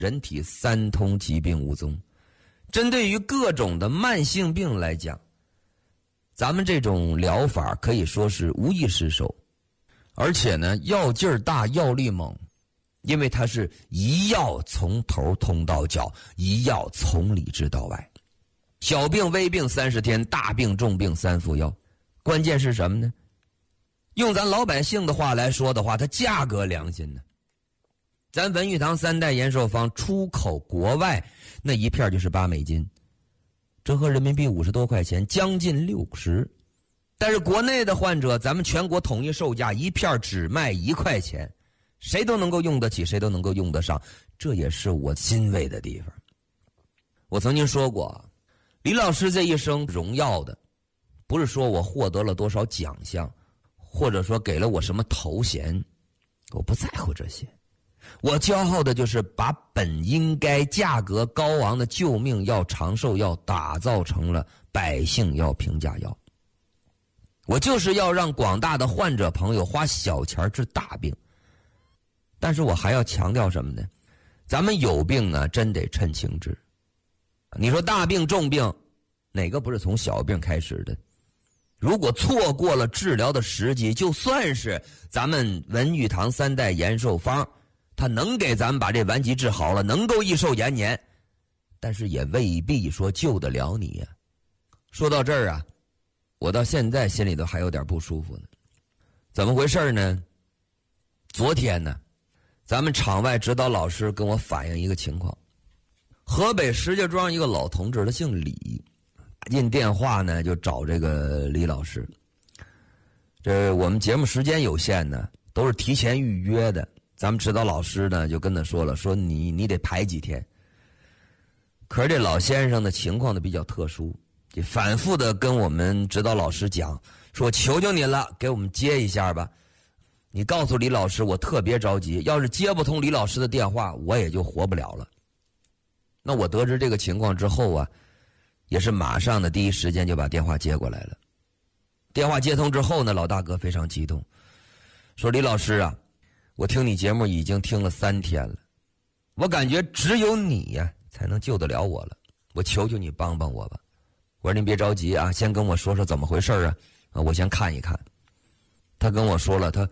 人体三通疾病无踪。针对于各种的慢性病来讲，咱们这种疗法可以说是无一失手，而且呢药劲儿大，药力猛，因为它是一药从头通到脚，一药从里治到外。小病微病30天，大病重病3副药。关键是什么呢？用咱老百姓的话来说的话，它价格良心呢。咱文玉堂3代延寿方出口国外，那一片就是8美金，折合人民币50多块钱，将近60。但是国内的患者，咱们全国统一售价，一片只卖1块钱，谁都能够用得起，谁都能够用得上，这也是我欣慰的地方。我曾经说过，李老师这一生荣耀的，不是说我获得了多少奖项，或者说给了我什么头衔，我不在乎这些。我骄傲的就是把本应该价格高昂的救命药、长寿药打造成了百姓药、平价药。我就是要让广大的患者朋友花小钱治大病。但是我还要强调什么呢？咱们有病呢，真得趁轻治。你说大病重病，哪个不是从小病开始的？如果错过了治疗的时机，就算是咱们文玉堂3代延寿方，他能给咱们把这顽疾治好了，能够益寿延年，但是也未必说救得了你呀。说到这儿啊，我到现在心里头还有点不舒服呢。怎么回事呢？昨天呢，咱们场外指导老师跟我反映一个情况，河北石家庄一个老同志，他姓李，打进电话呢就找这个李老师。这我们节目时间有限呢，都是提前预约的。咱们指导老师呢就跟他说了，说你得排几天。可是这老先生的情况呢比较特殊，就反复的跟我们指导老师讲，说求求您了，给我们接一下吧。你告诉李老师我特别着急，要是接不通李老师的电话，我也就活不了了。那我得知这个情况之后啊，也是马上的第一时间就把电话接过来了。电话接通之后呢，老大哥非常激动，说李老师啊，我听你节目已经听了3天了，我感觉只有你呀才能救得了我了，我求求你帮帮我吧。我说您别着急啊，先跟我说说怎么回事啊，我先看一看。他跟我说了，他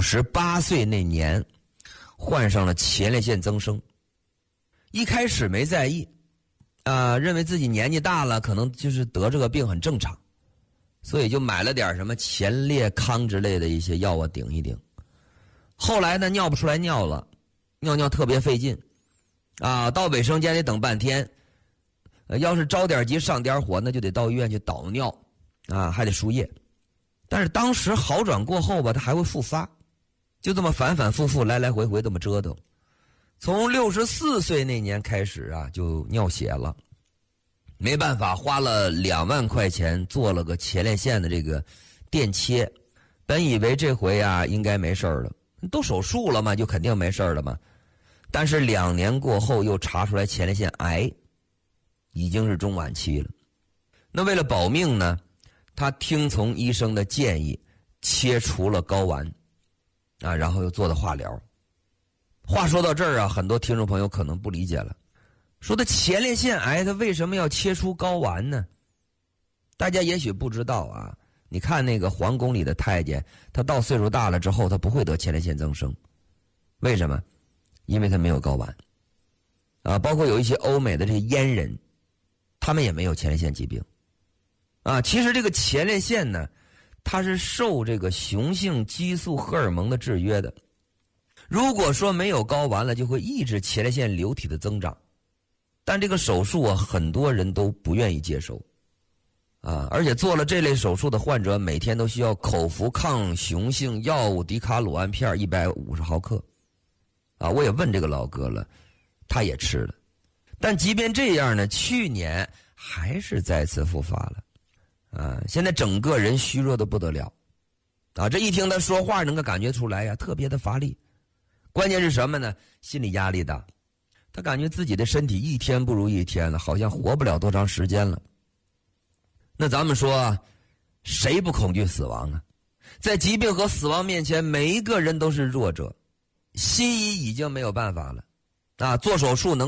58岁那年患上了前列腺增生，一开始没在意，认为自己年纪大了，可能就是得这个病很正常，所以就买了点什么前列康之类的一些药顶一顶。后来呢，尿不出来尿了，尿特别费劲，到卫生间得等半天，要是着点急上点火，那就得到医院去导尿，还得输液。但是当时好转过后吧，它还会复发，就这么反反复复来来回回这么折腾。从64岁那年开始就尿血了，没办法，花了2万块钱做了个前列腺的这个电切，本以为这回应该没事了，都手术了嘛，就肯定没事了嘛。但是2年过后又查出来前列腺癌，已经是中晚期了。那为了保命呢，他听从医生的建议，切除了睾丸，然后又做的化疗。话说到这儿很多听众朋友可能不理解了，说的前列腺癌他为什么要切除睾丸呢？大家也许不知道你看那个皇宫里的太监，他到岁数大了之后，他不会得前列腺增生，为什么？因为他没有睾丸包括有一些欧美的这些阉人，他们也没有前列腺疾病其实这个前列腺呢，它是受这个雄性激素荷尔蒙的制约的。如果说没有睾丸了，就会抑制前列腺流体的增长。但这个手术很多人都不愿意接受而且做了这类手术的患者每天都需要口服抗雄性药物迪卡鲁胺片150毫克我也问这个老哥了，他也吃了。但即便这样呢，去年还是再次复发了现在整个人虚弱的不得了这一听他说话能够感觉出来特别的乏力。关键是什么呢？心理压力大，他感觉自己的身体一天不如一天了，好像活不了多长时间了。那咱们说谁不恐惧死亡在疾病和死亡面前，每一个人都是弱者。西医已经没有办法了做手术能